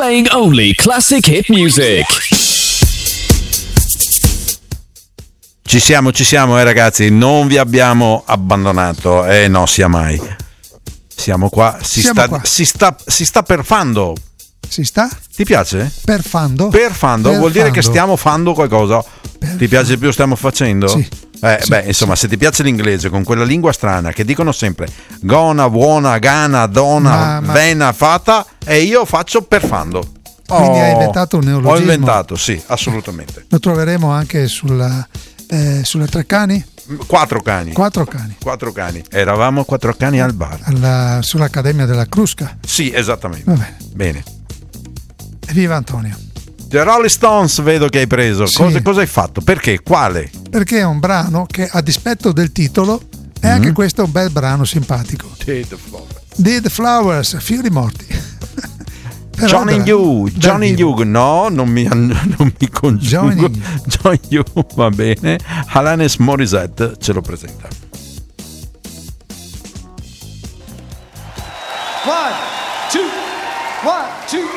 playing only classic hit music. Ci siamo ragazzi, non vi abbiamo abbandonato, no sia mai. Siamo qua, si sta perfando. Si sta? Ti piace? Perfando vuol dire che stiamo fando qualcosa. Ti piace più stiamo facendo? Sì. Insomma, se ti piace l'inglese con quella lingua strana che dicono sempre gonna, buona, gana, donna, vena, fata, e io faccio perfando. Quindi hai inventato un neologismo? Ho inventato, sì, assolutamente. Lo troveremo anche sulle tre cani? Quattro cani. Eravamo 4 cani al bar. Sull'Accademia della Crusca? Sì, esattamente. Va bene. Evviva Antonio. The Rolling Stones vedo che hai preso. Sì. Cosa hai fatto? Perché? Quale? Perché è un brano che, a dispetto del titolo, è anche questo un bel brano simpatico. Dead Flowers, fiori morti. Johnny Hugh, no, non mi congiungo. Johnny Hugh, va bene. Alanis Morissette ce lo presenta. 1, 2